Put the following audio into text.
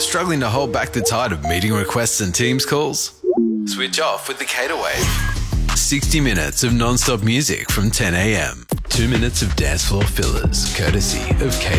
Struggling to hold back the tide of meeting requests and Teams calls? Switch off with the Cater Wave. 60 minutes of non-stop music from 10 a.m. 2 minutes of dance floor fillers, courtesy of Cater.